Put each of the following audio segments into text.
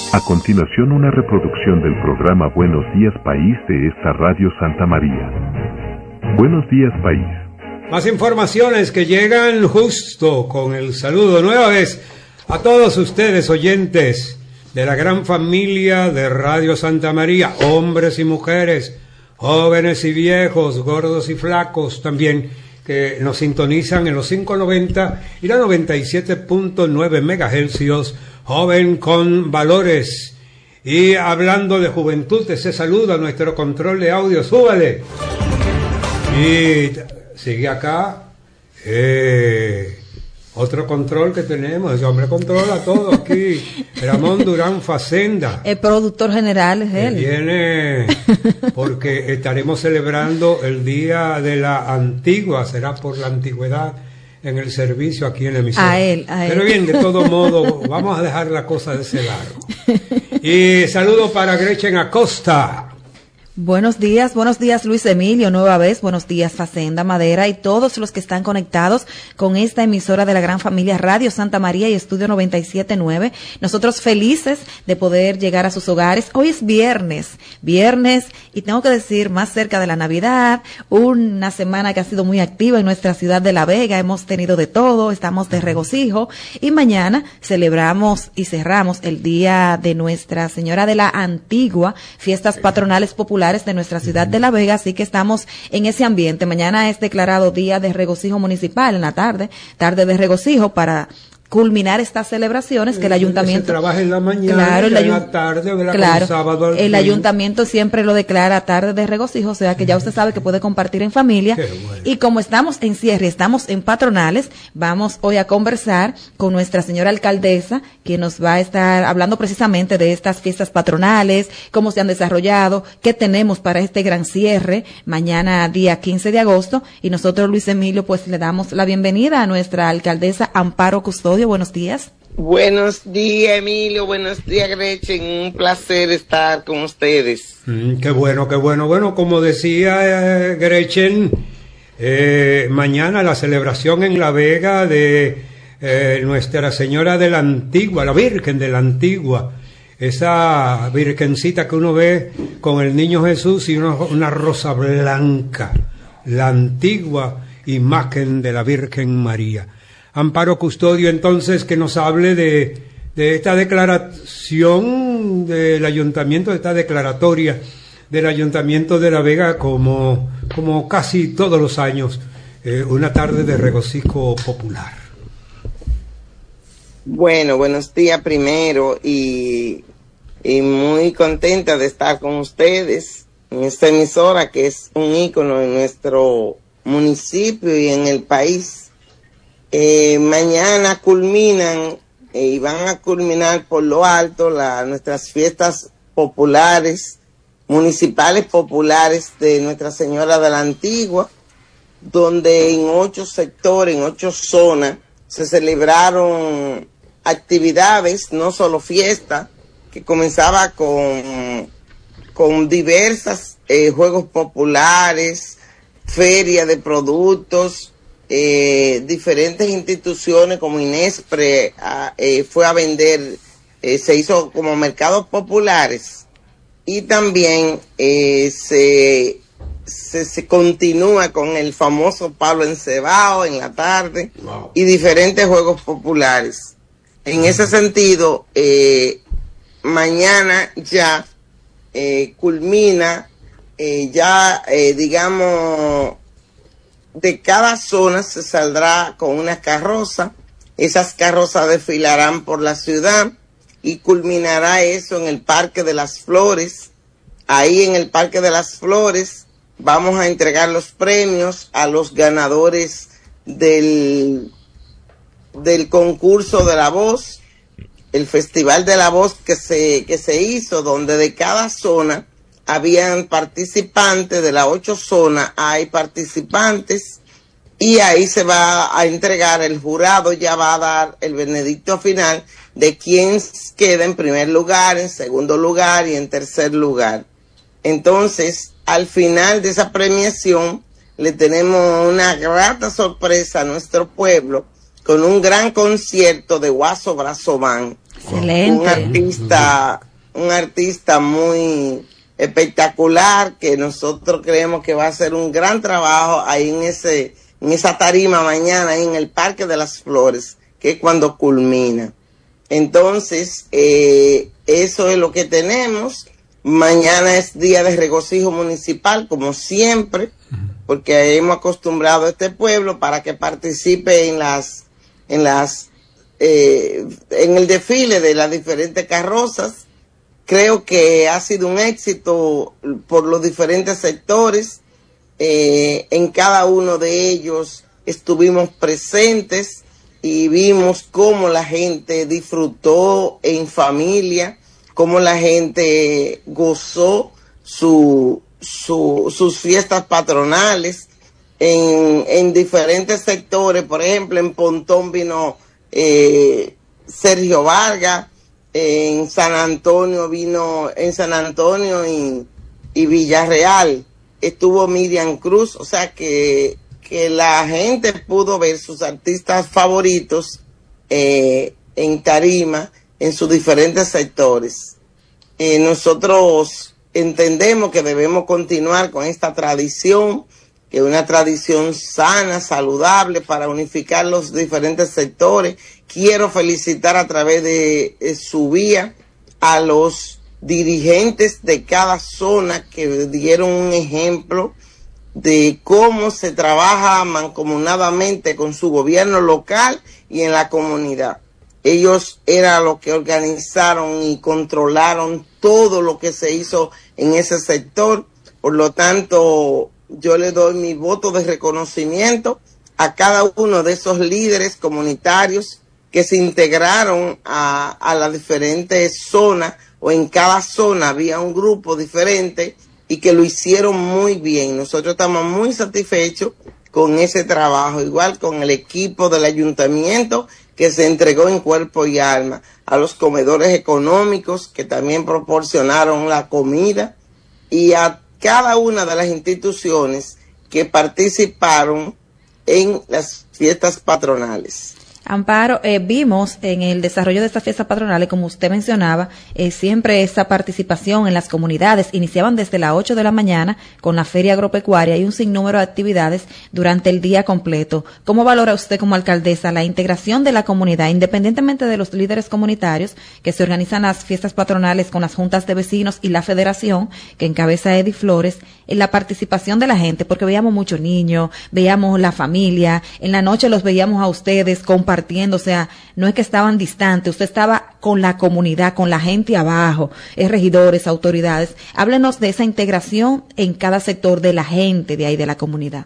A continuación, una reproducción del programa Buenos Días País de esta Radio Santa María. Buenos Días País. Más informaciones que llegan justo con el saludo nueva vez a todos ustedes oyentes de la gran familia de Radio Santa María, hombres y mujeres, jóvenes y viejos, gordos y flacos también, que nos sintonizan en los 590 y la 97.9 megahercios, joven con valores. Y hablando de juventud, ese saludo a nuestro control de audio, súbale. Y sigue acá, otro control que tenemos, ese hombre controla todo aquí, Ramón Durán Facenda. El productor general es él. Viene porque estaremos celebrando el Día de la Antigua, será por la antigüedad en el servicio aquí en la emisora. A él. Pero bien, de todo modo, vamos a dejar la cosa de ese largo. Y saludo para Gretchen Acosta. Buenos días Luis Emilio, nueva vez, buenos días Facenda, Madera y todos los que están conectados con esta emisora de la gran familia Radio Santa María y Estudio 97.9. Nosotros felices de poder llegar a sus hogares. Hoy es viernes, y tengo que decir, más cerca de la Navidad, una semana que ha sido muy activa en nuestra ciudad de La Vega, hemos tenido de todo, estamos de regocijo y mañana celebramos y cerramos el Día de Nuestra Señora de la Antigua, fiestas patronales populares de nuestra ciudad de La Vega, así que estamos en ese ambiente. Mañana es declarado día de regocijo municipal en la tarde de regocijo para culminar estas celebraciones que el ayuntamiento se trabaja en la mañana, en la tarde, claro, el sábado. El ayuntamiento siempre lo declara tarde de regocijo, o sea que ya usted sabe que puede compartir en familia. Bueno. Y como estamos en cierre, estamos en patronales, vamos hoy a conversar con nuestra señora alcaldesa, que nos va a estar hablando precisamente de estas fiestas patronales, cómo se han desarrollado, qué tenemos para este gran cierre mañana día 15 de agosto, y nosotros, Luis Emilio, pues le damos la bienvenida a nuestra alcaldesa Amparo Custodio. Buenos días. Buenos días, Emilio. Buenos días, Gretchen. Un placer estar con ustedes. Qué bueno. Bueno, como decía Gretchen, mañana la celebración en La Vega de Nuestra Señora de la Antigua, la Virgen de la Antigua. Esa virgencita que uno ve con el niño Jesús y una rosa blanca. La antigua imagen de la Virgen María. Amparo Custodio, entonces, que nos hable de esta declaración del ayuntamiento, de esta declaratoria del ayuntamiento de La Vega, como casi todos los años, una tarde de regocijo popular. Bueno, buenos días primero y muy contenta de estar con ustedes en esta emisora que es un ícono en nuestro municipio y en el país. Mañana culminan y van a culminar por lo alto nuestras fiestas populares, municipales populares de Nuestra Señora de la Antigua, donde en 8 sectores, en 8 zonas, se celebraron actividades, no solo fiestas, que comenzaba con diversas juegos populares, ferias de productos. Diferentes instituciones como Inespre fue a vender, se hizo como mercados populares y también se continúa con el famoso Pablo Encebado en la tarde. Wow. Y diferentes juegos populares. En ese sentido, mañana ya culmina, digamos, de cada zona se saldrá con una carroza. Esas carrozas desfilarán por la ciudad y culminará eso en el Parque de las Flores. Ahí en el Parque de las Flores vamos a entregar los premios a los ganadores del concurso de la voz, el Festival de la Voz que se hizo, donde de cada zona habían participantes, de las 8 zonas hay participantes, y ahí se va a entregar, el jurado ya va a dar el veredicto final de quién queda en primer lugar, en segundo lugar y en tercer lugar. Entonces, al final de esa premiación, le tenemos una grata sorpresa a nuestro pueblo con un gran concierto de Guaso Brazo Band. Excelente. Un artista muy espectacular, que nosotros creemos que va a hacer un gran trabajo ahí en esa tarima mañana en el Parque de las Flores, que es cuando culmina. Entonces, eso es lo que tenemos. Mañana es día de regocijo municipal, como siempre, porque hemos acostumbrado a este pueblo para que participe en el desfile de las diferentes carrozas. Creo que ha sido un éxito por los diferentes sectores. En cada uno de ellos estuvimos presentes y vimos cómo la gente disfrutó en familia, cómo la gente gozó sus fiestas patronales en diferentes sectores. Por ejemplo, en Pontón vino Sergio Vargas, en San Antonio y Villarreal estuvo Miriam Cruz, o sea que la gente pudo ver sus artistas favoritos en tarima en sus diferentes sectores. Nosotros entendemos que debemos continuar con esta tradición, que es una tradición sana, saludable, para unificar los diferentes sectores. Quiero felicitar a través de su vía a los dirigentes de cada zona que dieron un ejemplo de cómo se trabaja mancomunadamente con su gobierno local y en la comunidad. Ellos eran los que organizaron y controlaron todo lo que se hizo en ese sector. Por lo tanto, yo le doy mi voto de reconocimiento a cada uno de esos líderes comunitarios que se integraron a las diferentes zonas, o en cada zona había un grupo diferente y que lo hicieron muy bien. Nosotros estamos muy satisfechos con ese trabajo, igual con el equipo del ayuntamiento que se entregó en cuerpo y alma, a los comedores económicos que también proporcionaron la comida, y a cada una de las instituciones que participaron en las fiestas patronales. Amparo, vimos en el desarrollo de estas fiestas patronales, como usted mencionaba, siempre esa participación en las comunidades. Iniciaban desde las 8 de la mañana con la feria agropecuaria y un sinnúmero de actividades durante el día completo. ¿Cómo valora usted como alcaldesa la integración de la comunidad, independientemente de los líderes comunitarios que se organizan las fiestas patronales con las juntas de vecinos y la federación que encabeza Eddie Flores, en la participación de la gente? Porque veíamos muchos niños, veíamos la familia, en la noche los veíamos a ustedes compartiendo, o sea, no es que estaban distantes, usted estaba con la comunidad, con la gente abajo, regidores, autoridades. Háblenos de esa integración en cada sector de la gente de ahí, de la comunidad.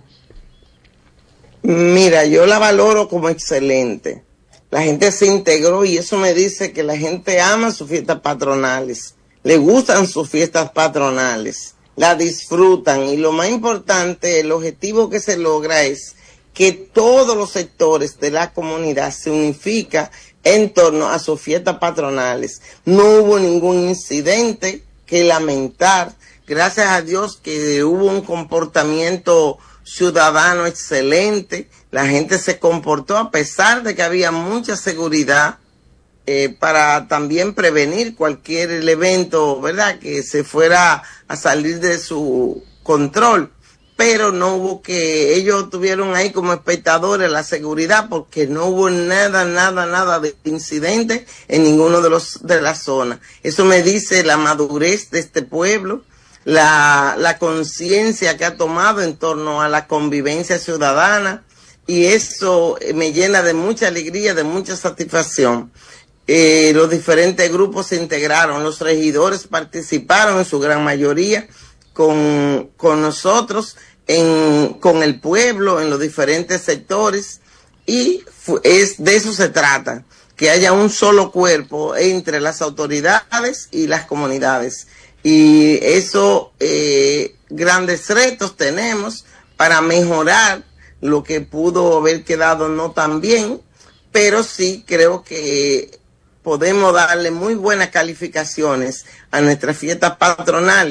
Mira, yo la valoro como excelente. La gente se integró y eso me dice que la gente ama sus fiestas patronales, le gustan sus fiestas patronales, la disfrutan, y lo más importante, el objetivo que se logra es que todos los sectores de la comunidad se unifican en torno a sus fiestas patronales. No hubo ningún incidente que lamentar. Gracias a Dios que hubo un comportamiento ciudadano excelente. La gente se comportó a pesar de que había mucha seguridad para también prevenir cualquier evento, ¿verdad?, que se fuera a salir de su control. Pero no hubo que, ellos tuvieron ahí como espectadores la seguridad, porque no hubo nada de incidente en ninguno de las zonas. Eso me dice la madurez de este pueblo, la conciencia que ha tomado en torno a la convivencia ciudadana, y eso me llena de mucha alegría, de mucha satisfacción. Los diferentes grupos se integraron, los regidores participaron en su gran mayoría con nosotros, con el pueblo, en los diferentes sectores, y de eso se trata, que haya un solo cuerpo entre las autoridades y las comunidades. Y eso, grandes retos tenemos para mejorar lo que pudo haber quedado no tan bien, pero sí creo que podemos darle muy buenas calificaciones a nuestras fiestas patronales,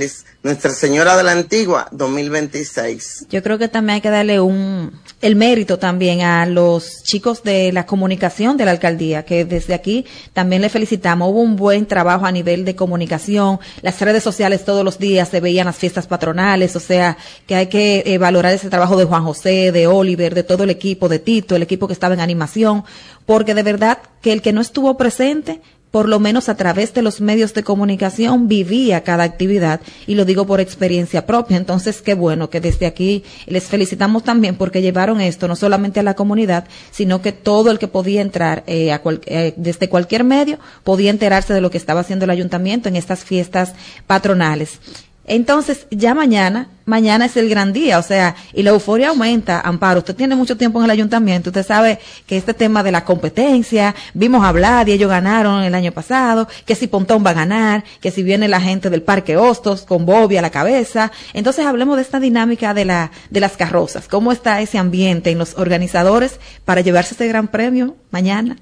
Nuestra Señora de la Antigua 2026. Yo creo que también hay que darle el mérito también a los chicos de la comunicación de la alcaldía, que desde aquí también le felicitamos. Hubo un buen trabajo a nivel de comunicación, las redes sociales todos los días se veían las fiestas patronales, o sea que hay que valorar ese trabajo de Juan José, de Oliver, de todo el equipo, de Tito, el equipo que estaba en animación, porque de verdad que el que no estuvo presente, por lo menos a través de los medios de comunicación, vivía cada actividad, y lo digo por experiencia propia. Entonces, qué bueno que desde aquí les felicitamos también porque llevaron esto no solamente a la comunidad, sino que todo el que podía entrar desde cualquier medio podía enterarse de lo que estaba haciendo el ayuntamiento en estas fiestas patronales. Entonces, ya mañana es el gran día, o sea, y la euforia aumenta. Amparo, usted tiene mucho tiempo en el ayuntamiento, usted sabe que este tema de la competencia, vimos hablar y ellos ganaron el año pasado, que si Pontón va a ganar, que si viene la gente del Parque Hostos con Bobby a la cabeza. Entonces, hablemos de esta dinámica de las carrozas. ¿Cómo está ese ambiente en los organizadores para llevarse ese gran premio mañana?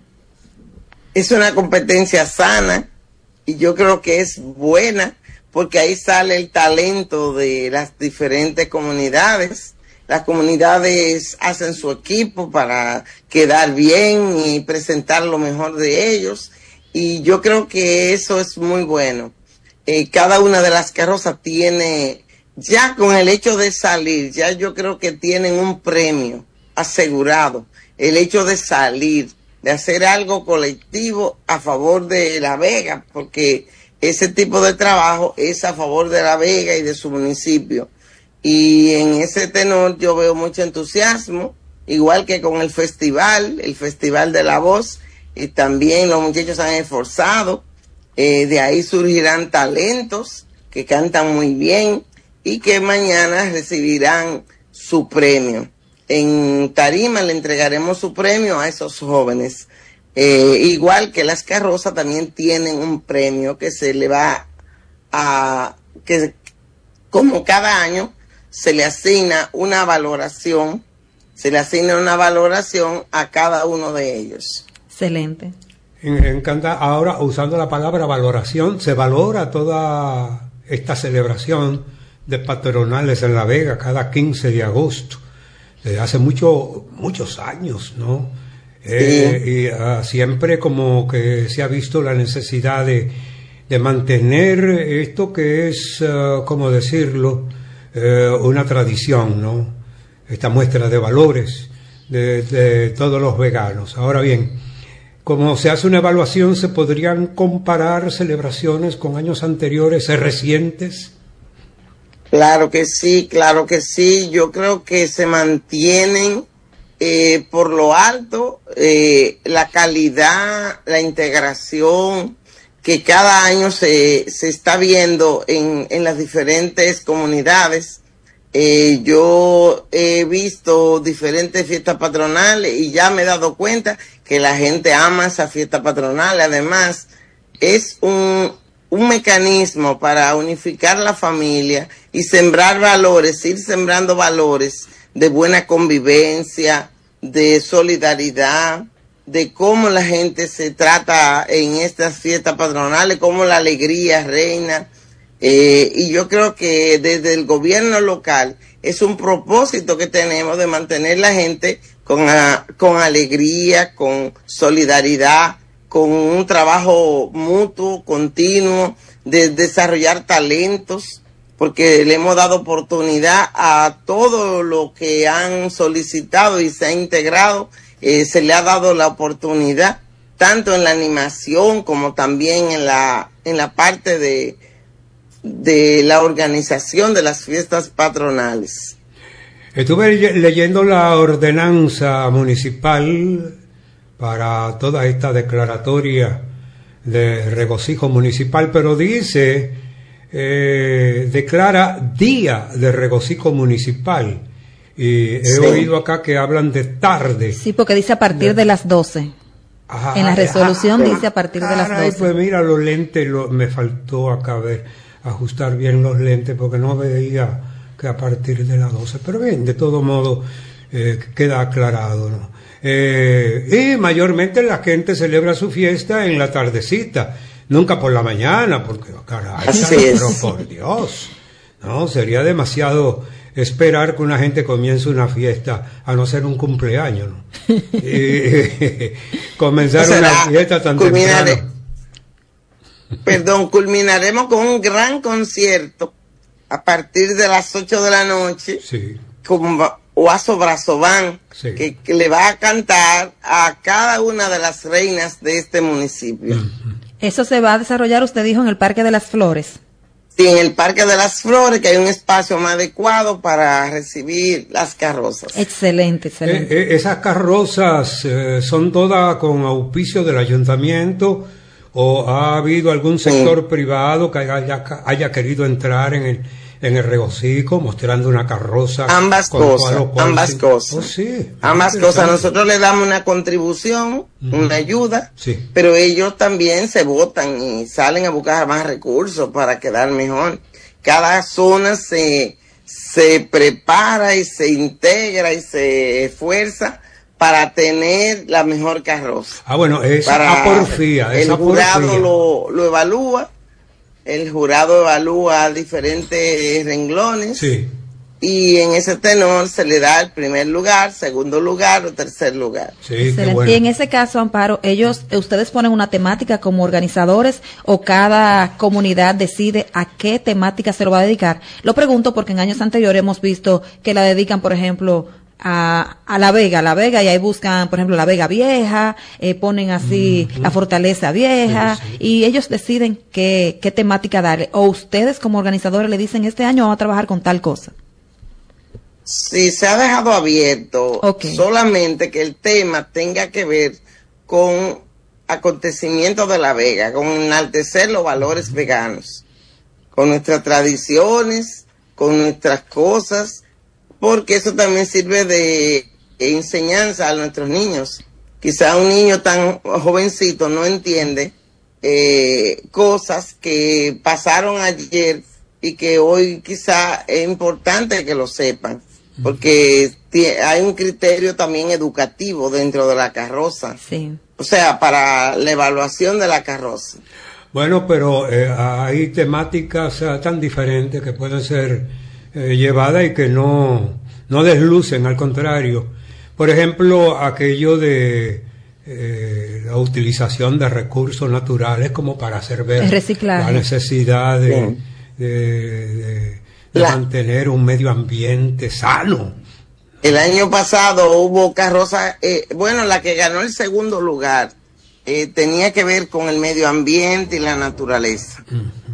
Es una competencia sana y yo creo que es buena, porque ahí sale el talento de las diferentes comunidades. Las comunidades hacen su equipo para quedar bien y presentar lo mejor de ellos, y yo creo que eso es muy bueno. Cada una de las carrozas tiene, ya con el hecho de salir, ya yo creo que tienen un premio asegurado. El hecho de salir, de hacer algo colectivo a favor de La Vega, porque ese tipo de trabajo es a favor de La Vega y de su municipio. Y en ese tenor yo veo mucho entusiasmo, igual que con el Festival de la Voz, y también los muchachos han esforzado. De ahí surgirán talentos que cantan muy bien y que mañana recibirán su premio. En tarima le entregaremos su premio a esos jóvenes. Igual que las carrozas también tienen un premio que se le va que como cada año se le asigna una valoración a cada uno de ellos. Excelente. Encanta. Ahora, usando la palabra valoración, se valora toda esta celebración de patronales en La Vega cada 15 de agosto, desde hace muchos años, ¿no? Y siempre como que se ha visto la necesidad de mantener esto que es, ¿cómo decirlo?, una tradición, ¿no? Esta muestra de valores de todos los veganos. Ahora bien, como se hace una evaluación, ¿se podrían comparar celebraciones con años anteriores, recientes? Claro que sí. Yo creo que se mantienen por lo alto la calidad, la integración que cada año se está viendo en las diferentes comunidades. Yo he visto diferentes fiestas patronales y ya me he dado cuenta que la gente ama esa fiesta patronal. Además, es un mecanismo para unificar la familia y sembrar valores, ir sembrando valores de buena convivencia, de solidaridad, de cómo la gente se trata en estas fiestas patronales, cómo la alegría reina. Y yo creo que desde el gobierno local es un propósito que tenemos de mantener la gente con alegría, con solidaridad, con un trabajo mutuo, continuo, de desarrollar talentos, porque le hemos dado oportunidad a todo lo que han solicitado y se ha integrado. Se le ha dado la oportunidad tanto en la animación como también en la parte de la organización de las fiestas patronales. Estuve leyendo la ordenanza municipal para toda esta declaratoria de regocijo municipal, pero dice, declara día de regocijo municipal. Y he oído acá que hablan de tarde. Sí, porque dice a partir de las 12. En la resolución dice a partir de las 12. Pues mira, los lentes, me faltó acá ajustar bien los lentes porque no veía que a partir de las 12. Pero bien, de todo modo queda aclarado, ¿no? Y mayormente la gente celebra su fiesta en la tardecita, nunca por la mañana, porque caray, pero por Dios, No, sería demasiado esperar que una gente comience una fiesta, a no ser un cumpleaños, ¿no? Comenzar una fiesta tan temprano. Culminaremos con un gran concierto a partir de las 8 de la noche, sí, con Oazo Brazován, sí, que le va a cantar a cada una de las reinas de este municipio. Eso se va a desarrollar, usted dijo, en el Parque de las Flores. Sí, en el Parque de las Flores, que hay un espacio más adecuado para recibir las carrozas. Excelente, excelente. Esas carrozas son todas con auspicio del ayuntamiento, o ha habido algún sector privado que haya querido entrar en el regocijo mostrando una carroza. Ambas cosas. Oh, sí, ambas cosas. Nosotros le damos una contribución, una ayuda, sí, pero ellos también se votan y salen a buscar más recursos para quedar mejor. Cada zona se prepara y se integra y se esfuerza para tener la mejor carroza. Bueno, esa porfía. El jurado lo evalúa. El jurado evalúa diferentes renglones, sí, y en ese tenor se le da el primer lugar, segundo lugar o tercer lugar. Sí, qué bueno. Y en ese caso, Amparo, ustedes ponen una temática como organizadores, o cada comunidad decide a qué temática se lo va a dedicar. Lo pregunto porque en años anteriores hemos visto que la dedican, por ejemplo, a La Vega, y ahí buscan, por ejemplo, La Vega Vieja, ponen así la Fortaleza Vieja, sí, sí, y ellos deciden qué temática darle, o ustedes como organizadores le dicen, este año vamos a trabajar con tal cosa. Sí, se ha dejado abierto, solamente que el tema tenga que ver con acontecimientos de La Vega, con enaltecer los valores veganos, con nuestras tradiciones, con nuestras cosas, porque eso también sirve de enseñanza a nuestros niños. Quizá un niño tan jovencito no entiende cosas que pasaron ayer y que hoy quizá es importante que lo sepan, porque hay un criterio también educativo dentro de la carroza. Sí. O sea, para la evaluación de la carroza. Bueno, pero hay temáticas tan diferentes que pueden ser llevadas y que no deslucen, al contrario. Por ejemplo, aquello de la utilización de recursos naturales como para hacer ver la necesidad de mantener un medio ambiente sano. El año pasado hubo carroza, la que ganó el segundo lugar tenía que ver con el medio ambiente y la naturaleza.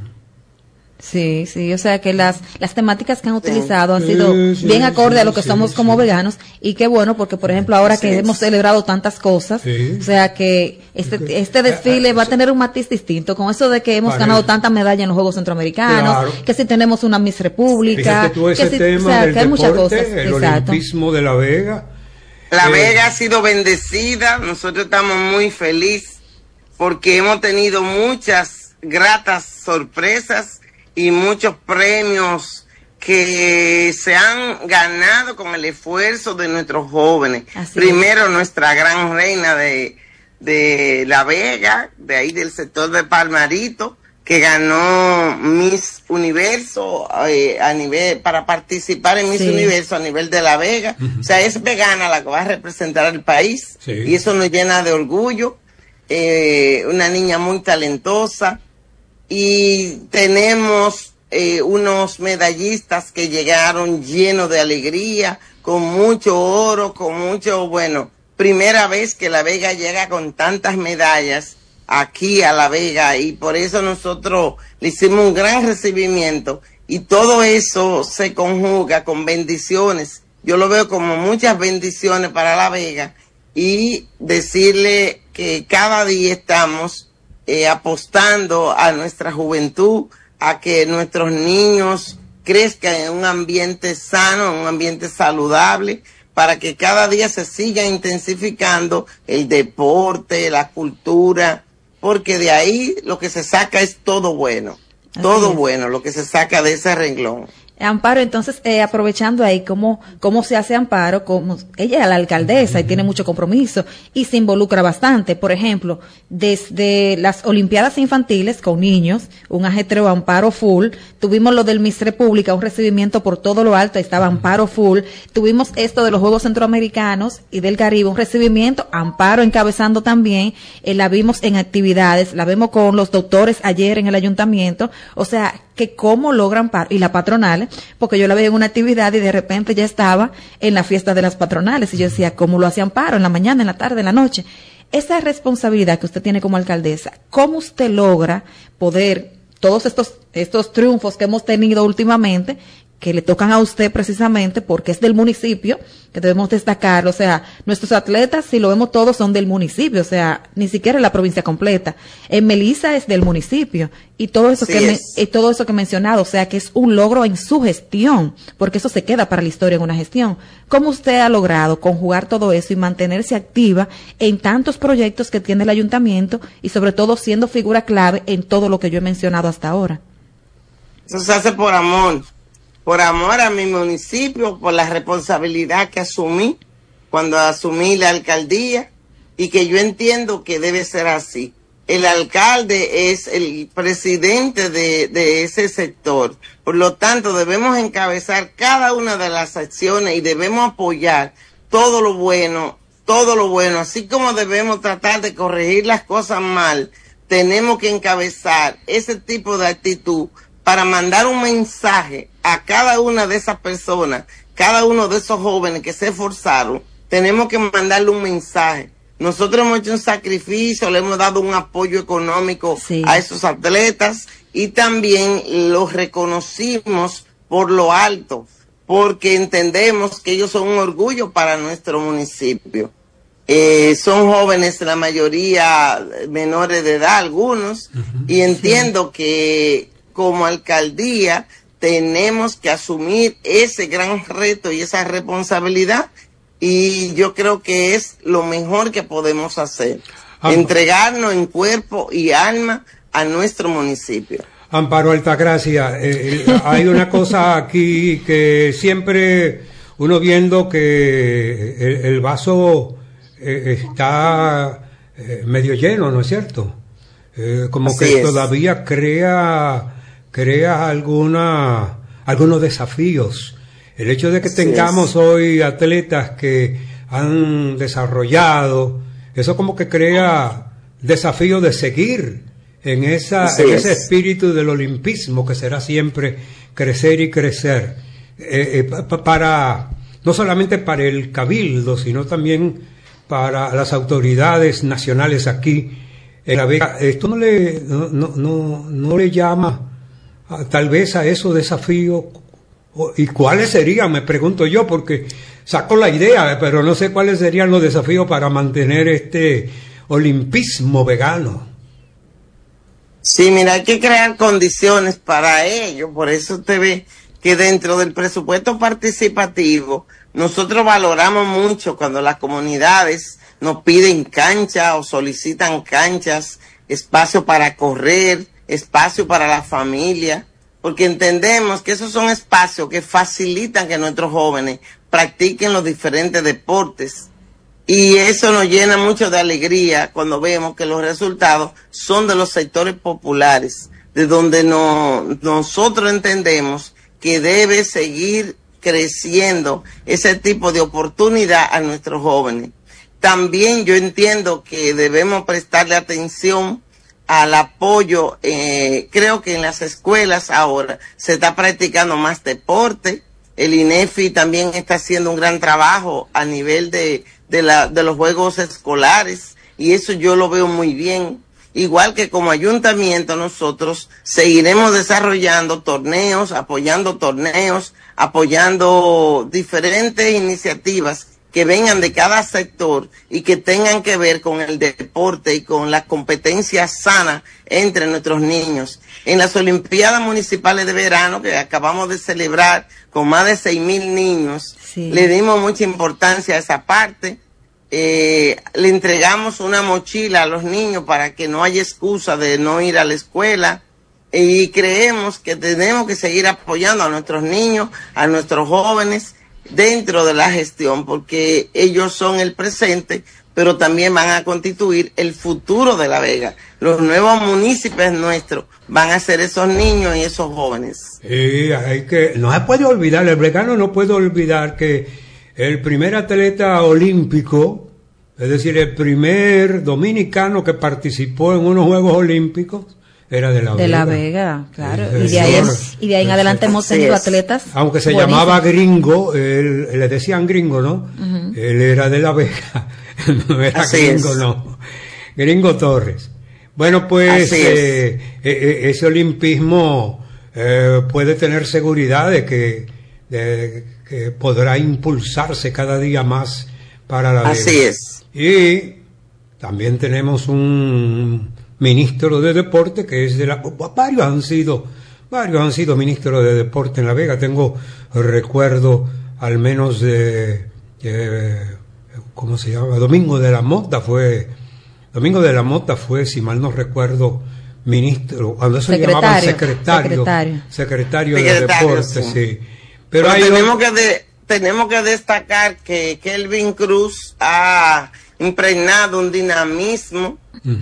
Sí, o sea que las temáticas que han utilizado han sido bien acorde a lo que somos como veganos, y qué bueno, porque por ejemplo ahora que hemos celebrado tantas cosas, o sea que este desfile va a tener un matiz distinto, con eso de que hemos ganado tantas medallas en los Juegos Centroamericanos, que si tenemos una Miss República, que ese tema del que hay muchas deporte, cosas. el olimpismo de La Vega. La Vega ha sido bendecida, nosotros estamos muy felices porque hemos tenido muchas gratas sorpresas y muchos premios que se han ganado con el esfuerzo de nuestros jóvenes. Primero, nuestra gran reina de La Vega, de ahí del sector de Palmarito, que ganó Miss Universo para participar en Miss Universo a nivel de La Vega. O sea, es vegana la que va a representar al país, y eso nos llena de orgullo. Una niña muy talentosa. Y tenemos unos medallistas que llegaron llenos de alegría, con mucho oro, primera vez que La Vega llega con tantas medallas aquí a La Vega, y por eso nosotros le hicimos un gran recibimiento, y todo eso se conjuga con bendiciones. Yo lo veo como muchas bendiciones para La Vega, y decirle que cada día estamos apostando a nuestra juventud, a que nuestros niños crezcan en un ambiente sano, en un ambiente saludable, para que cada día se siga intensificando el deporte, la cultura, porque de ahí lo que se saca es todo bueno, lo que se saca de ese renglón. Amparo, entonces, aprovechando ahí cómo se hace Amparo, como ella es la alcaldesa y tiene mucho compromiso y se involucra bastante. Por ejemplo, desde las Olimpiadas Infantiles con niños, un ajetreo Amparo full, tuvimos lo del Miss República, un recibimiento por todo lo alto, estaba Amparo full, tuvimos esto de los Juegos Centroamericanos y del Caribe, un recibimiento, Amparo encabezando también, la vimos en actividades, la vemos con los doctores ayer en el ayuntamiento, o sea, que cómo logran y las patronales, porque yo la veía en una actividad y de repente ya estaba en la fiesta de las patronales y yo decía, ¿cómo lo hacían Amparo? En la mañana, en la tarde, en la noche. Esa responsabilidad que usted tiene como alcaldesa, ¿cómo usted logra poder, todos estos triunfos que hemos tenido últimamente, que le tocan a usted precisamente porque es del municipio, que debemos destacarlo, o sea, nuestros atletas, si lo vemos todos, son del municipio, o sea, ni siquiera la provincia completa. En Melissa es del municipio, y todo eso todo eso que he mencionado, o sea, que es un logro en su gestión, porque eso se queda para la historia en una gestión. ¿Cómo usted ha logrado conjugar todo eso y mantenerse activa en tantos proyectos que tiene el ayuntamiento y sobre todo siendo figura clave en todo lo que yo he mencionado hasta ahora? Eso se hace por amor a mi municipio, por la responsabilidad que asumí cuando asumí la alcaldía y que yo entiendo que debe ser así. El alcalde es el presidente de ese sector, por lo tanto debemos encabezar cada una de las acciones y debemos apoyar todo lo bueno, así como debemos tratar de corregir las cosas mal, tenemos que encabezar ese tipo de actitud para mandar un mensaje a cada una de esas personas, cada uno de esos jóvenes que se esforzaron, tenemos que mandarle un mensaje. Nosotros hemos hecho un sacrificio, le hemos dado un apoyo económico a esos atletas y también los reconocimos por lo alto, porque entendemos que ellos son un orgullo para nuestro municipio. Son jóvenes, la mayoría menores de edad, algunos, y entiendo que como alcaldía tenemos que asumir ese gran reto y esa responsabilidad y yo creo que es lo mejor que podemos hacer, entregarnos en cuerpo y alma a nuestro municipio. Amparo Altagracia, hay una cosa aquí que siempre uno viendo que el vaso está medio lleno, ¿no es cierto? Como Así que es. todavía crea algunos desafíos. El hecho de que tengamos hoy atletas que han desarrollado, eso como que crea desafío de seguir en ese espíritu del olimpismo que será siempre crecer y crecer. No solamente para el cabildo, sino también para las autoridades nacionales aquí en La Vega. Esto no le llama tal vez a esos desafíos, y cuáles serían, me pregunto yo, porque saco la idea, pero no sé cuáles serían los desafíos para mantener este olimpismo vegano. Sí, mira, hay que crear condiciones para ello, por eso usted ve que dentro del presupuesto participativo nosotros valoramos mucho cuando las comunidades nos piden canchas o solicitan canchas, espacio para correr, espacio para la familia, porque entendemos que esos son espacios que facilitan que nuestros jóvenes practiquen los diferentes deportes. Y eso nos llena mucho de alegría cuando vemos que los resultados son de los sectores populares, de donde nosotros entendemos que debe seguir creciendo ese tipo de oportunidad a nuestros jóvenes. También yo entiendo que debemos prestarle atención al apoyo, creo que en las escuelas ahora se está practicando más deporte, el INEFI también está haciendo un gran trabajo a nivel de los juegos escolares y eso yo lo veo muy bien, igual que como ayuntamiento nosotros seguiremos desarrollando torneos, apoyando diferentes iniciativas que vengan de cada sector y que tengan que ver con el deporte y con la competencia sana entre nuestros niños. En las Olimpiadas Municipales de Verano, que acabamos de celebrar con más de 6,000 niños, le dimos mucha importancia a esa parte. Le entregamos una mochila a los niños para que no haya excusa de no ir a la escuela. Y creemos que tenemos que seguir apoyando a nuestros niños, a nuestros jóvenes dentro de la gestión, porque ellos son el presente, pero también van a constituir el futuro de La Vega. Los nuevos municipios nuestros van a ser esos niños y esos jóvenes. No se puede olvidar, el vegano no puede olvidar que el primer atleta olímpico, es decir, el primer dominicano que participó en unos Juegos Olímpicos, era de La Vega. De La Vega, claro. Y de ahí en adelante hemos tenido atletas. Aunque se llamaba Gringo, le decían Gringo, ¿no? Uh-huh. Él era de La Vega, no era Gringo, no. Gringo Torres. Bueno, pues ese olimpismo puede tener seguridad de que podrá impulsarse cada día más para La Vega. Así es. Y también tenemos un ministro de deporte que es varios han sido ministros de deporte en La Vega. Tengo recuerdo al menos de ¿cómo se llama? Domingo de la Mota fue, si mal no recuerdo, ministro, cuando eso llamaban secretario de deporte, sí. Pero tenemos que destacar que Kelvin Cruz ha impregnado un dinamismo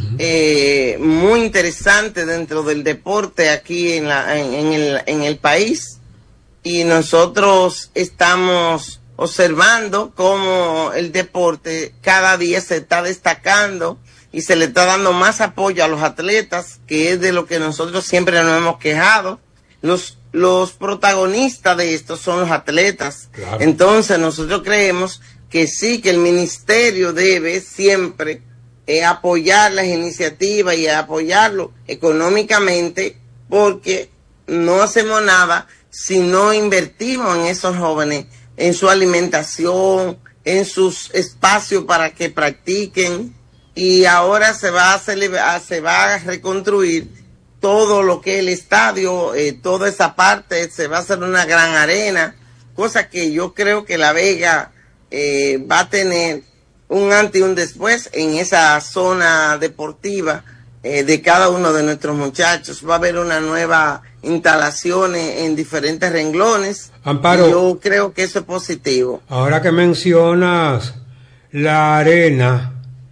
muy interesante dentro del deporte aquí en el país, y nosotros estamos observando cómo el deporte cada día se está destacando y se le está dando más apoyo a los atletas, que es de lo que nosotros siempre nos hemos quejado. Los protagonistas de esto son los atletas. Claro. Entonces nosotros creemos que sí, que el ministerio debe siempre apoyar las iniciativas y apoyarlo económicamente, porque no hacemos nada si no invertimos en esos jóvenes, en su alimentación, en sus espacios para que practiquen. Y ahora se va a reconstruir todo lo que es el estadio, toda esa parte, se va a hacer una gran arena, cosa que yo creo que La Vega va a tener un antes y un después en esa zona deportiva de cada uno de nuestros muchachos. Va a haber una nueva instalación en diferentes renglones. Amparo, yo creo que eso es positivo. Ahora que mencionas la arena,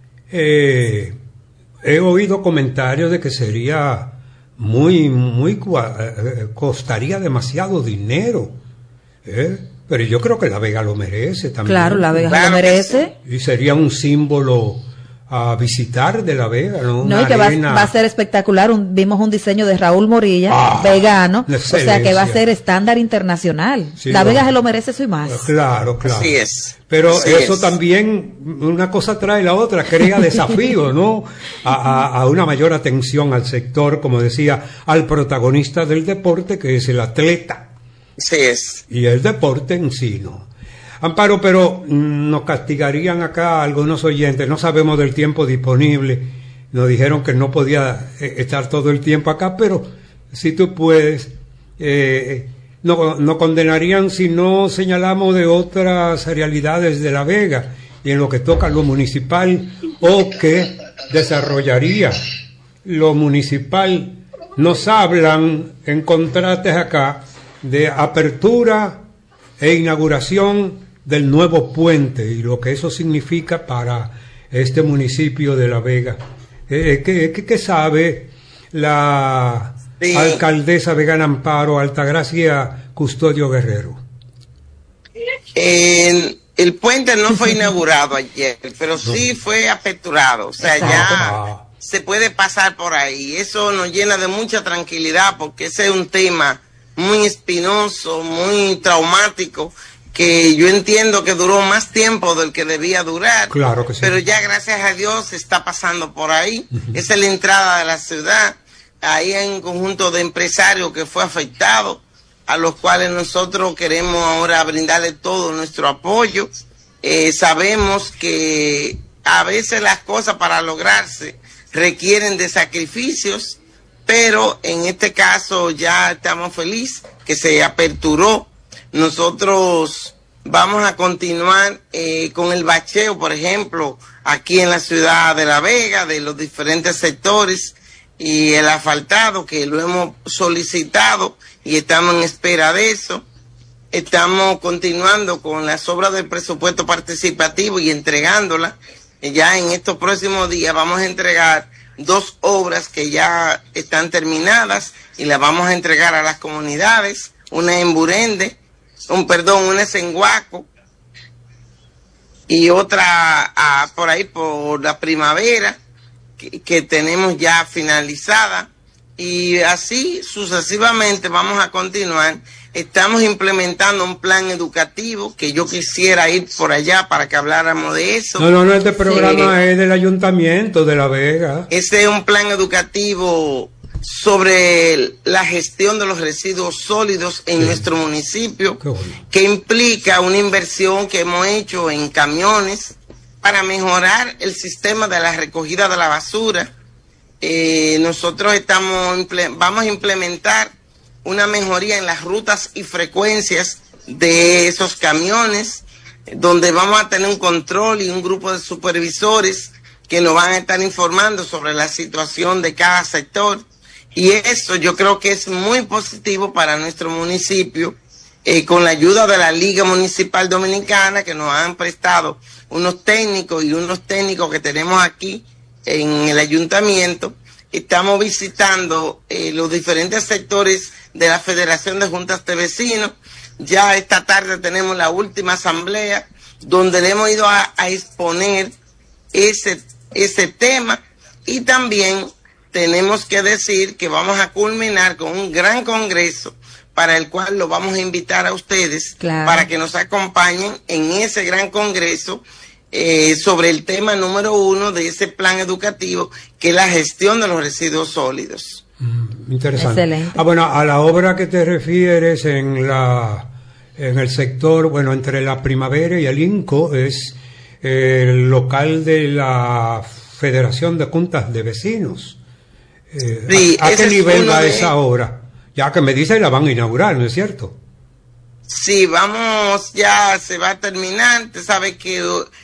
he oído comentarios de que sería costaría demasiado dinero, pero yo creo que La Vega lo merece también. Claro, La Vega lo merece. Y sería un símbolo a visitar de La Vega, ¿no? No, y que va a ser espectacular. Vimos un diseño de Raúl Morilla, vegano, o sea que va a ser estándar internacional. Sí, La Vega se lo merece eso y más. Claro. Así es. Pero así eso es. También, una cosa trae la otra, crea desafío, ¿no? A una mayor atención al sector, como decía, al protagonista del deporte, que es el atleta. Así es. Y el deporte en sí, ¿no? Amparo, pero nos castigarían acá algunos oyentes, no sabemos del tiempo disponible, nos dijeron que no podía estar todo el tiempo acá, pero si tú puedes, no condenarían si no señalamos de otras realidades de La Vega y en lo que toca a lo municipal o que desarrollaría lo municipal. Nos hablan en contrastes acá de apertura e inauguración del nuevo puente y lo que eso significa para este municipio de La Vega. ¿Qué sabe la alcaldesa vegana Amparo Altagracia Custodio Guerrero? El puente no fue inaugurado ayer, pero sí fue aperturado, o sea, ya se puede pasar por ahí. Eso nos llena de mucha tranquilidad, porque ese es un tema muy espinoso, muy traumático, que yo entiendo que duró más tiempo del que debía durar. Claro que sí. Pero ya gracias a Dios está pasando por ahí. Esa es la entrada de la ciudad. Ahí hay un conjunto de empresarios que fue afectado, a los cuales nosotros queremos ahora brindarle todo nuestro apoyo. Sabemos que a veces las cosas para lograrse requieren de sacrificios, pero en este caso ya estamos felices que se aperturó. Nosotros vamos a continuar con el bacheo, por ejemplo, aquí en la ciudad de La Vega, de los diferentes sectores. y el asfaltado, que lo hemos solicitado y estamos en espera de eso. Estamos continuando con las obras del presupuesto participativo y entregándolas. Ya en estos próximos días vamos a entregar 2 obras que ya están terminadas y las vamos a entregar a las comunidades. Una en Burende, una es en Guaco y otra por ahí por la Primavera que tenemos ya finalizada, y así sucesivamente vamos a continuar. Estamos implementando un plan educativo que yo quisiera ir por allá para que habláramos de eso. No, este programa es del Ayuntamiento de La Vega. Ese es un plan educativo sobre la gestión de los residuos sólidos en nuestro municipio, que implica una inversión que hemos hecho en camiones para mejorar el sistema de la recogida de la basura. Nosotros vamos a implementar una mejoría en las rutas y frecuencias de esos camiones, donde vamos a tener un control y un grupo de supervisores que nos van a estar informando sobre la situación de cada sector. Y eso yo creo que es muy positivo para nuestro municipio, con la ayuda de la Liga Municipal Dominicana, que nos han prestado unos técnicos que tenemos aquí en el ayuntamiento. Estamos visitando los diferentes sectores de la Federación de Juntas de Vecinos. Ya esta tarde tenemos la última asamblea donde le hemos ido a exponer ese tema, y también tenemos que decir que vamos a culminar con un gran congreso para el cual lo vamos a invitar a ustedes, claro, para que nos acompañen en ese gran congreso sobre el tema número 1 de ese plan educativo, que es la gestión de los residuos sólidos. Interesante. Excelente. Bueno, a la obra que te refieres en el sector, entre la Primavera y el INCO, es el local de la Federación de Juntas de Vecinos. Sí, ¿A qué nivel va esa obra? Ya que me dice la van a inaugurar, ¿no es cierto? Sí, ya se va a terminar. Usted sabe que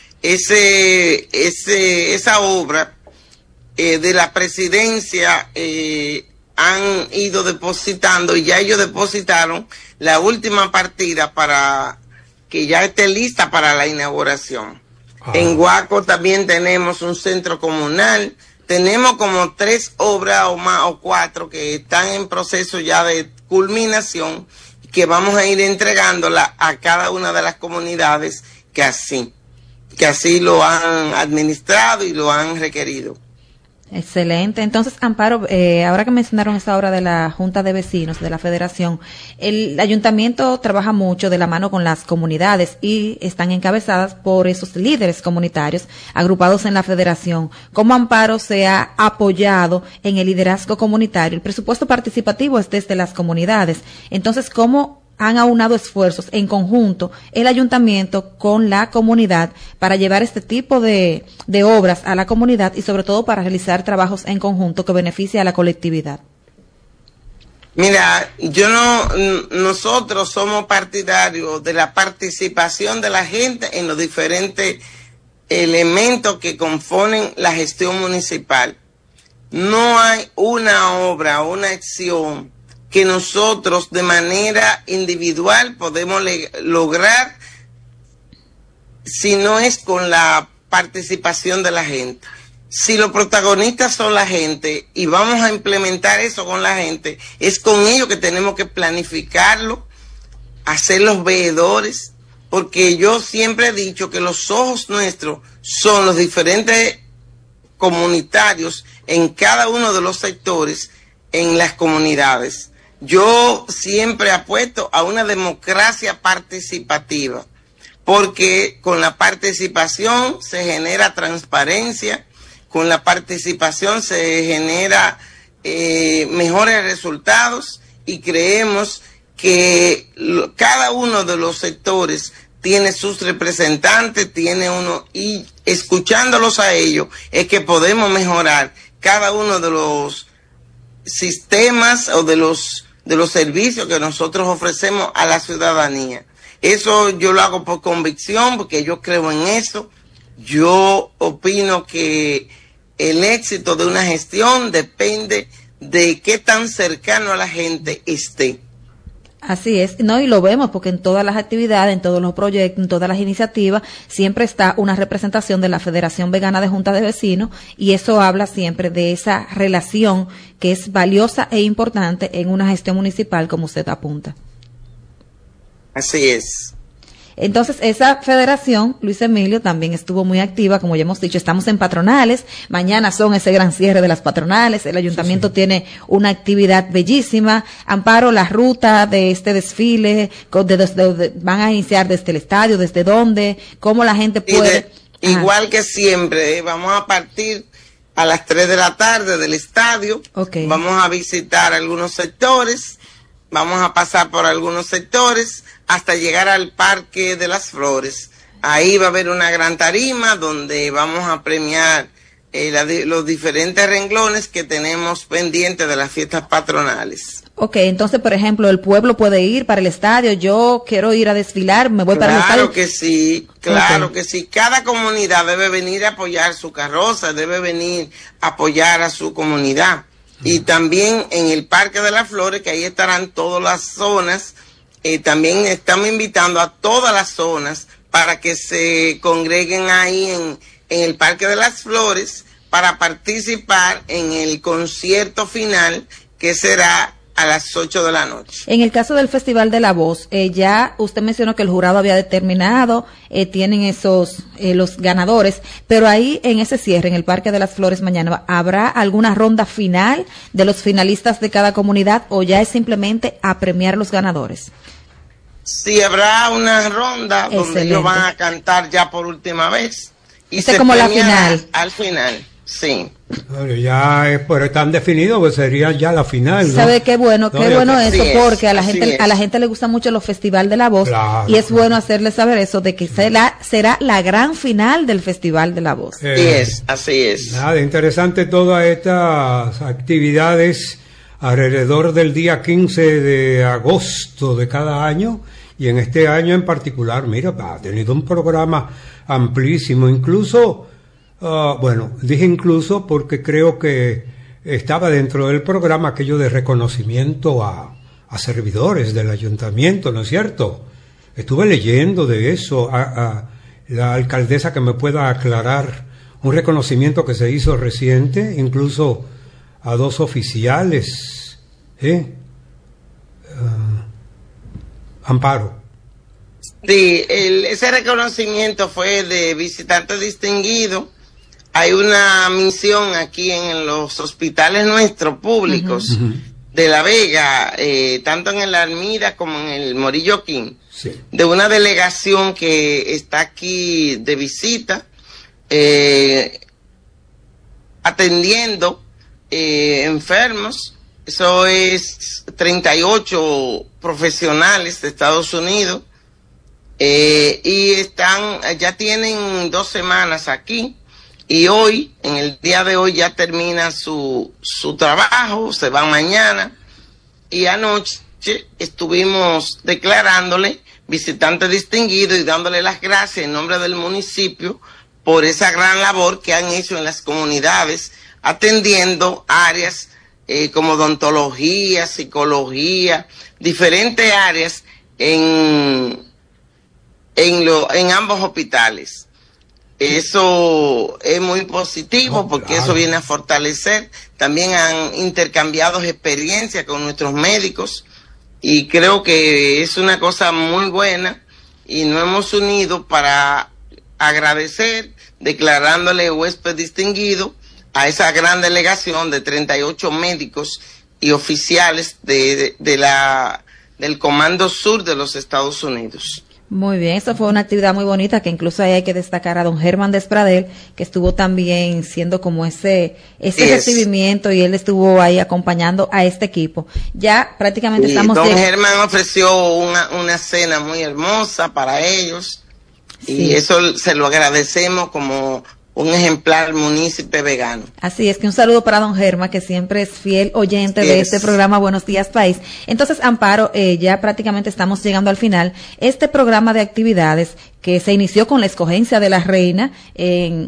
esa obra de la presidencia han ido depositando, y ya ellos depositaron la última partida para que ya esté lista para la inauguración. En Guaco también tenemos un centro comunal. Tenemos como 3 obras o más, o 4, que están en proceso ya de culminación, que vamos a ir entregándola a cada una de las comunidades que así lo han administrado y lo han requerido. Excelente. Entonces, Amparo, ahora que mencionaron esa obra de la Junta de Vecinos de la Federación, el ayuntamiento trabaja mucho de la mano con las comunidades y están encabezadas por esos líderes comunitarios agrupados en la Federación. ¿Cómo Amparo se ha apoyado en el liderazgo comunitario? El presupuesto participativo es desde las comunidades. Entonces, ¿cómo han aunado esfuerzos en conjunto el ayuntamiento con la comunidad para llevar este tipo de obras a la comunidad y sobre todo para realizar trabajos en conjunto que beneficien a la colectividad? Mira, nosotros somos partidarios de la participación de la gente en los diferentes elementos que componen la gestión municipal. No hay una obra, una acción que nosotros de manera individual podemos lograr si no es con la participación de la gente. Si los protagonistas son la gente y vamos a implementar eso con la gente, es con ellos que tenemos que planificarlo, hacer los veedores, porque yo siempre he dicho que los ojos nuestros son los diferentes comunitarios en cada uno de los sectores en las comunidades. Yo siempre apuesto a una democracia participativa, porque con la participación se genera transparencia, con la participación se genera mejores resultados, y creemos que cada uno de los sectores tiene sus representantes, y escuchándolos a ellos es que podemos mejorar cada uno de los sistemas o de los servicios que nosotros ofrecemos a la ciudadanía. Eso yo lo hago por convicción, porque yo creo en eso. Yo opino que el éxito de una gestión depende de qué tan cercano a la gente esté. Así es, no, y lo vemos porque en todas las actividades, en todos los proyectos, en todas las iniciativas, siempre está una representación de la Federación Vegana de Junta de Vecinos, y eso habla siempre de esa relación que es valiosa e importante en una gestión municipal, como usted apunta. Así es. Entonces, esa federación, Luis Emilio, también estuvo muy activa, como ya hemos dicho, estamos en patronales, mañana son ese gran cierre de las patronales, el ayuntamiento tiene una actividad bellísima. Amparo, la ruta de este desfile, van a iniciar desde el estadio, desde dónde, cómo la gente puede... Igual que siempre, vamos a partir a las 3 de la tarde del estadio, vamos a visitar algunos sectores, vamos a pasar por algunos sectores hasta llegar al Parque de las Flores. Ahí va a haber una gran tarima donde vamos a premiar los diferentes renglones que tenemos pendientes de las fiestas patronales. Entonces, por ejemplo, el pueblo puede ir para el estadio, yo quiero ir a desfilar, me voy para el estadio. Claro que sí. Cada comunidad debe venir a apoyar su carroza, debe venir a apoyar a su comunidad. Y también en el Parque de las Flores, que ahí estarán todas las zonas. También estamos invitando a todas las zonas para que se congreguen ahí en el Parque de las Flores para participar en el concierto final, que será a las 8 de la noche. En el caso del Festival de la Voz, ya usted mencionó que el jurado había determinado, tienen los ganadores, pero ahí en ese cierre, en el Parque de las Flores mañana, ¿habrá alguna ronda final de los finalistas de cada comunidad o ya es simplemente a premiar los ganadores? Sí, habrá una ronda donde ellos van a cantar ya por última vez. Y se como la final. Al final, sí. Bueno, ya pero están definidos, pues sería ya la final, ¿no? ¿Sabe qué bueno? Qué bueno eso, porque a la gente le gusta mucho los Festival de la Voz, claro, y es bueno hacerle saber eso, de que será la gran final del Festival de la Voz. Así es. Nada, interesante todas estas actividades alrededor del día 15 de agosto de cada año, y en este año en particular, mira, ha tenido un programa amplísimo, incluso... dije incluso porque creo que estaba dentro del programa aquello de reconocimiento a servidores del ayuntamiento, ¿no es cierto? Estuve leyendo de eso, a la alcaldesa que me pueda aclarar un reconocimiento que se hizo reciente, incluso a 2 oficiales, Amparo. Sí, ese reconocimiento fue de visitante distinguido. Hay una misión aquí en los hospitales nuestros públicos de La Vega, tanto en el Armida como en el Morillo King, de una delegación que está aquí de visita, atendiendo enfermos. Eso es 38 profesionales de Estados Unidos, y ya tienen 2 semanas aquí. Y hoy, en el día de hoy, ya termina su trabajo, se van mañana. Y anoche estuvimos declarándole visitante distinguido y dándole las gracias en nombre del municipio por esa gran labor que han hecho en las comunidades, atendiendo áreas como odontología, psicología, diferentes áreas en ambos hospitales. Eso es muy positivo porque eso viene a fortalecer. También han intercambiado experiencias con nuestros médicos y creo que es una cosa muy buena, y nos hemos unido para agradecer, declarándole huésped distinguido a esa gran delegación de 38 médicos y oficiales del Comando Sur de los Estados Unidos. Muy bien, eso fue una actividad muy bonita, que incluso ahí hay que destacar a don Germán Despradel, que estuvo también siendo como ese recibimiento, y él estuvo ahí acompañando a este equipo. Ya prácticamente estamos... Don Germán ofreció una cena muy hermosa para ellos, y eso se lo agradecemos como un ejemplar munícipe vegano. Así es, que un saludo para don Germa, que siempre es fiel oyente de este programa Buenos Días País. Entonces, Amparo, ya prácticamente estamos llegando al final. Este programa de actividades que se inició con la escogencia de la reina en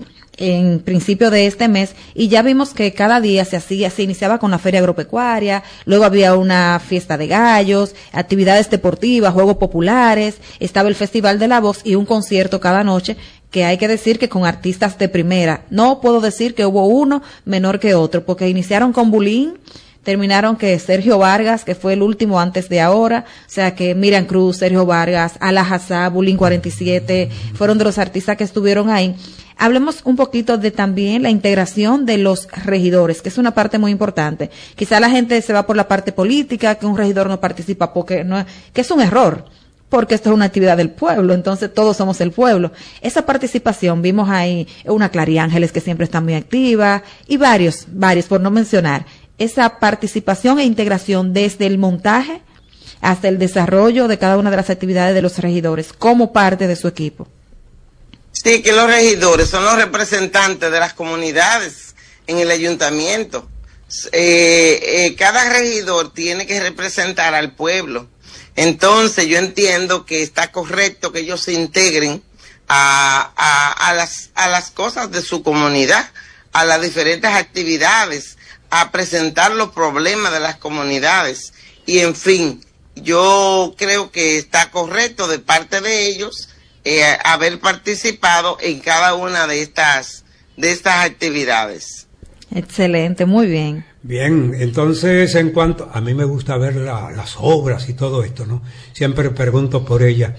en principio de este mes, y ya vimos que cada día se iniciaba con la feria agropecuaria, luego había una fiesta de gallos, actividades deportivas, juegos populares, estaba el Festival de la Voz y un concierto cada noche, que hay que decir que con artistas de primera. No puedo decir que hubo uno menor que otro, porque iniciaron con Bulín, terminaron que Sergio Vargas, que fue el último antes de ahora, o sea que Miriam Cruz, Sergio Vargas, Ala Hassá, Bulín 47, fueron de los artistas que estuvieron ahí. Hablemos un poquito de también la integración de los regidores, que es una parte muy importante. Quizá la gente se va por la parte política, que un regidor no participa porque no, que es un error, porque esto es una actividad del pueblo, entonces todos somos el pueblo. Esa participación, vimos ahí una Clary Ángeles que siempre está muy activa, y varios, por no mencionar. Esa participación e integración desde el montaje hasta el desarrollo de cada una de las actividades de los regidores como parte de su equipo. Sí, que los regidores son los representantes de las comunidades en el ayuntamiento. Cada regidor tiene que representar al pueblo. Entonces yo entiendo que está correcto que ellos se integren a las cosas de su comunidad, a las diferentes actividades, a presentar los problemas de las comunidades. Y en fin, yo creo que está correcto de parte de ellos haber participado en cada una de estas actividades. Excelente, muy bien. Bien, entonces en cuanto a mí me gusta ver las obras y todo esto, ¿no? Siempre pregunto por ella.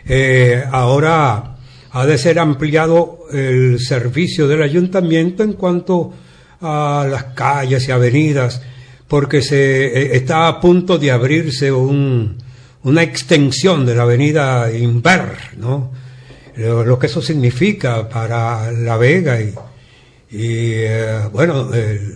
Ahora ha de ser ampliado el servicio del ayuntamiento en cuanto a las calles y avenidas, porque está a punto de abrirse una extensión de la avenida Inver, ¿no? Lo que eso significa para La Vega y bueno,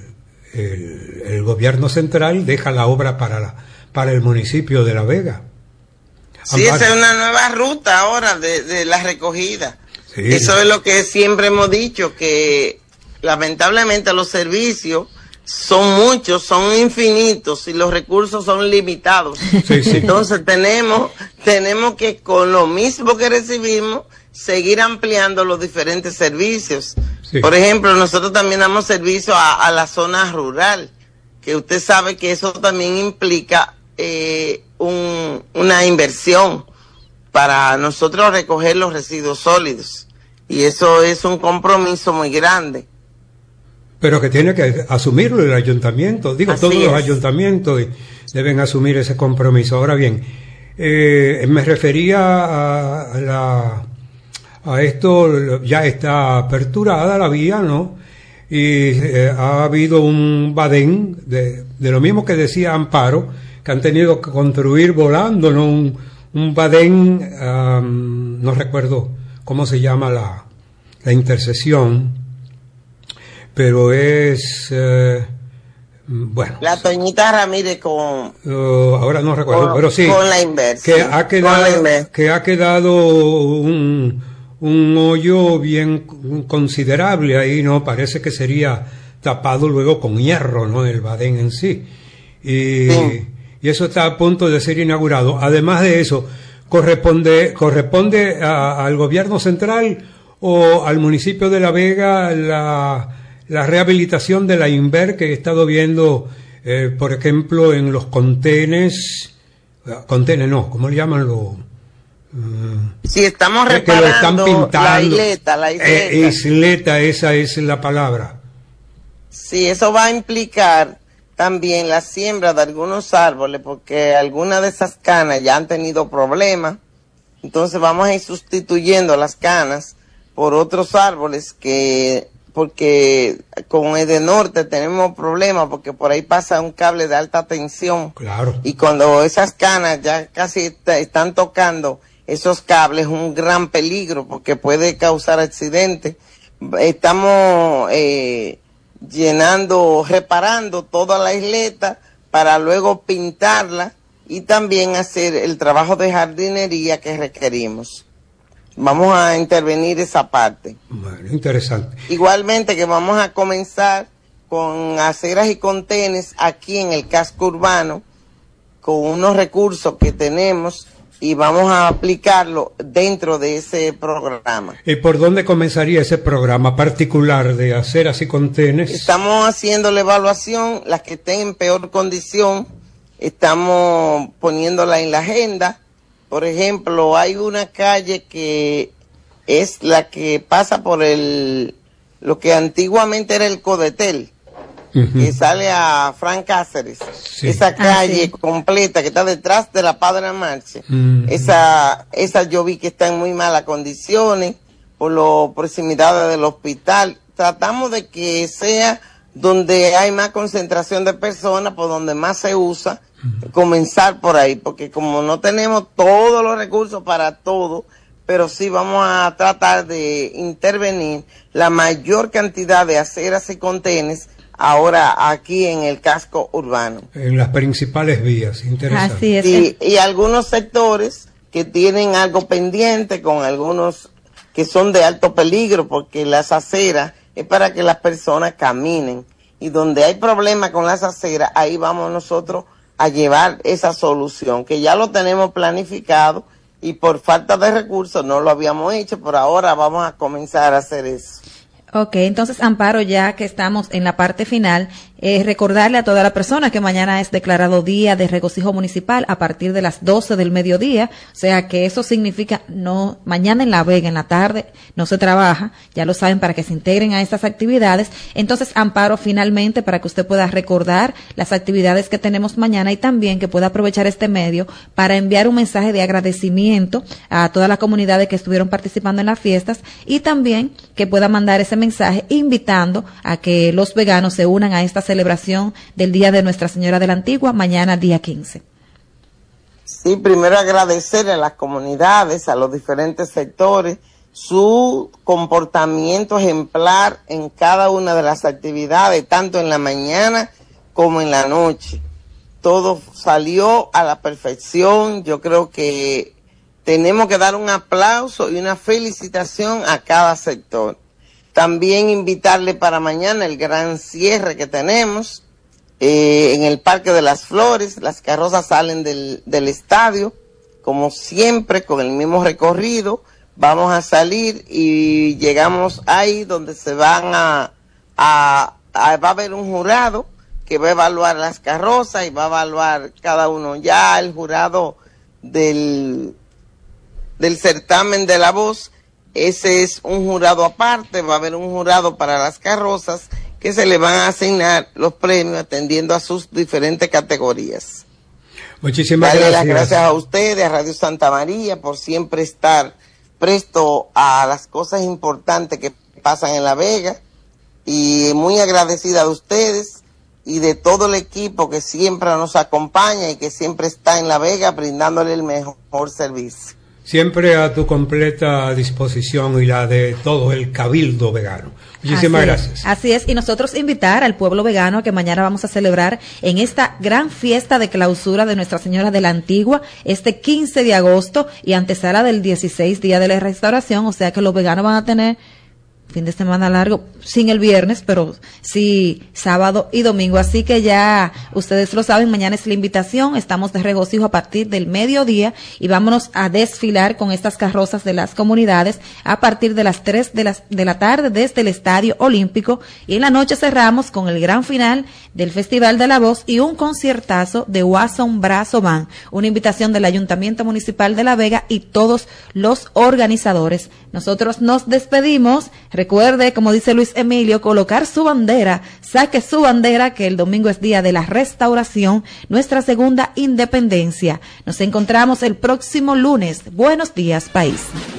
el gobierno central deja la obra para el municipio de La Vega. Sí, esa es una nueva ruta ahora de la recogida. Sí. Eso es lo que siempre hemos dicho, que lamentablemente los servicios son muchos, son infinitos y los recursos son limitados. Sí, sí. Entonces tenemos que con lo mismo que recibimos seguir ampliando los diferentes servicios. Sí. Por ejemplo, nosotros también damos servicio a la zona rural, que usted sabe que eso también implica una inversión para nosotros recoger los residuos sólidos, y eso es un compromiso muy grande. Pero que tiene que asumirlo el ayuntamiento, digo, Así todos es. los ayuntamientos deben asumir ese compromiso. Ahora bien, me refería a esto, ya está aperturada la vía, ¿no? Y ha habido un badén de lo mismo que decía Amparo, que han tenido que construir volando, ¿no? Un badén, no recuerdo cómo se llama la intersección, pero es bueno, La Toñita Ramírez con ahora no recuerdo, pero sí, con la inversión, que ha quedado un hoyo bien considerable ahí, ¿no? Parece que sería tapado luego con hierro, ¿no? El badén en sí. Y eso está a punto de ser inaugurado. Además de eso, corresponde al gobierno central o al municipio de La Vega la rehabilitación de la Inver, que he estado viendo, por ejemplo, en los contenes no, ¿cómo le llaman? si estamos Que lo están reparando pintando. la isleta. Isleta, esa es la palabra. Sí, eso va a implicar también la siembra de algunos árboles, porque algunas de esas canas ya han tenido problemas. Entonces vamos a ir sustituyendo las canas por otros árboles porque con Edenorte tenemos problemas, porque por ahí pasa un cable de alta tensión. Claro. Y cuando esas canas ya casi están tocando esos cables, es un gran peligro porque puede causar accidentes. Estamos reparando toda la isleta para luego pintarla y también hacer el trabajo de jardinería que requerimos. Vamos a intervenir esa parte. Bueno, interesante. Igualmente que vamos a comenzar con aceras y contenes aquí en el casco urbano, con unos recursos que tenemos y vamos a aplicarlo dentro de ese programa. ¿Y por dónde comenzaría ese programa particular de aceras y contenes? Estamos haciendo la evaluación, las que estén en peor condición, estamos poniéndola en la agenda. Por ejemplo, hay una calle que es la que pasa por lo que antiguamente era el Codetel, que sale a Frank Cáceres, sí. Esa calle completa que está detrás de la Padre Marche, esa yo vi que está en muy malas condiciones por las proximidades del hospital. Tratamos de que sea donde hay más concentración de personas, por donde más se usa, comenzar por ahí, porque como no tenemos todos los recursos para todo, pero sí vamos a tratar de intervenir la mayor cantidad de aceras y contenes ahora aquí en el casco urbano. En las principales vías, interesante. Así es. Y algunos sectores que tienen algo pendiente con algunos que son de alto peligro, porque las aceras es para que las personas caminen. Y donde hay problemas con las aceras, ahí vamos nosotros a llevar esa solución, que ya lo tenemos planificado y por falta de recursos no lo habíamos hecho, pero ahora vamos a comenzar a hacer eso. Ok, entonces Amparo, ya que estamos en la parte final, recordarle a toda la persona que mañana es declarado Día de Regocijo Municipal a partir de las 12 del mediodía, o sea que eso significa no mañana en La Vega, en la tarde, no se trabaja, ya lo saben, para que se integren a estas actividades. Entonces, Amparo, finalmente, para que usted pueda recordar las actividades que tenemos mañana y también que pueda aprovechar este medio para enviar un mensaje de agradecimiento a todas las comunidades que estuvieron participando en las fiestas y también que pueda mandar ese mensaje invitando a que los veganos se unan a esta celebración del Día de Nuestra Señora de la Antigua, mañana día 15. Sí, primero agradecerle a las comunidades, a los diferentes sectores, su comportamiento ejemplar en cada una de las actividades, tanto en la mañana como en la noche. Todo salió a la perfección. Yo creo que tenemos que dar un aplauso y una felicitación a cada sector. También invitarle para mañana el gran cierre que tenemos en el Parque de las Flores. Las carrozas salen del estadio, como siempre, con el mismo recorrido. Vamos a salir y llegamos ahí donde se van va a haber un jurado que va a evaluar las carrozas y va a evaluar cada uno. Ya el jurado del certamen de la voz, ese es un jurado aparte. Va a haber un jurado para las carrozas que se le van a asignar los premios atendiendo a sus diferentes categorías. Muchísimas gracias. Las gracias a ustedes, a Radio Santa María, por siempre estar presto a las cosas importantes que pasan en La Vega, y muy agradecida de ustedes y de todo el equipo que siempre nos acompaña y que siempre está en La Vega brindándole el mejor servicio. Siempre a tu completa disposición y la de todo el cabildo vegano. Muchísimas gracias. Así es, y nosotros invitar al pueblo vegano a que mañana vamos a celebrar en esta gran fiesta de clausura de Nuestra Señora de la Antigua, este 15 de agosto y antesala del 16, Día de la Restauración, o sea que los veganos van a tener fin de semana largo, sin el viernes, pero sí sábado y domingo. Así que ya ustedes lo saben, mañana es la invitación, estamos de regocijo a partir del mediodía y vámonos a desfilar con estas carrozas de las comunidades a partir de las 3 de la tarde desde el Estadio Olímpico, y en la noche cerramos con el gran final del Festival de la Voz y un conciertazo de Watson Brazo Band, una invitación del Ayuntamiento Municipal de La Vega y todos los organizadores. Nosotros nos despedimos. Recuerde, como dice Luis Emilio, colocar su bandera, saque su bandera, que el domingo es Día de la Restauración, nuestra segunda independencia. Nos encontramos el próximo lunes. Buenos días, país.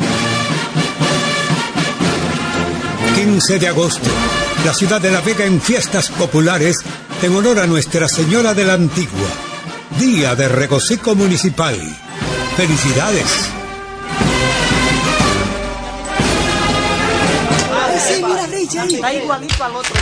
15 de agosto, la ciudad de La Vega en fiestas populares en honor a Nuestra Señora de la Antigua. Día de Regocijo Municipal. ¡Felicidades! Sí, mira, Richard. Está igualito al otro.